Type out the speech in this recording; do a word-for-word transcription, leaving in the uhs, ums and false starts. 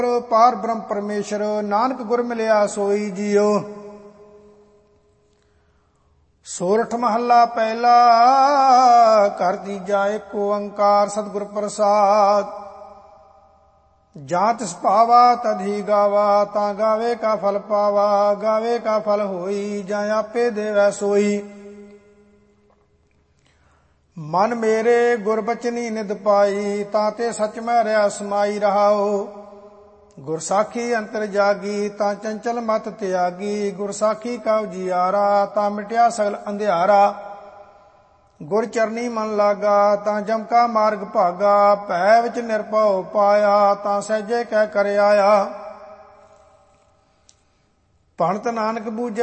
ਪਾਰ ਬ੍ਰਹਮ ਪਰਮੇਸ਼ਰ, ਨਾਨਕ ਗੁਰ ਮਿਲਿਆ ਸੋਈ ਜੀਓ। ਸੋਰਠ ਮਹੱਲਾ ਪਹਿਲਾ। ਘਰ ਤੀਜਾ ਏਕ ਓੰਕਾਰ ਸਤਿਗੁਰ ਪ੍ਰਸਾਦ। ਜਾਂ ਤਿਸ ਭਾਵਾ ਤਦਹੀ ਗਾਵਾ, ਤਾਂ ਗਾਵੇ ਕਾ ਫਲ ਪਾਵਾ। ਗਾਵੇ ਕਾ ਫਲ ਹੋਈ, ਜਾਂ ਆਪੇ ਦੇਵੈ ਸੋਈ। ਮਨ ਮੇਰੇ ਗੁਰਬਚਨੀ ਨਿਧ ਪਾਈ, ਤਾਂ ਤੇ ਸਚ ਮੈਂ ਰਿਆ ਸਮਾਈ ਰਹਾਓ। ਗੁਰ ਸਾਖੀ ਅੰਤਰ ਜਾਗੀ, ਤਾਂ ਚੰਚਲ ਮਤ ਤਿਆਗੀ। ਗੁਰ ਸਾਖੀ ਕਾ ਉਜਿਆਰਾ, ਤਾਂ ਮਿਟਿਆ ਸਗਲ ਅੰਧਿਆਰਾ। ਗੁਰ ਚਰਨੀ ਮਨ ਲਾਗਾ, ਤਾਂ ਜਮ ਕਾ ਮਾਰਗ ਭਾਗਾ। ਭੈ ਵਿੱਚ ਨਿਰਭਉ ਪਾਇਆ, ਤਾਂ ਸਹਿਜੇ ਕਹਿ ਕਰ ਆਇਆ। ਭਣਤ ਨਾਨਕ ਬੂਝੈ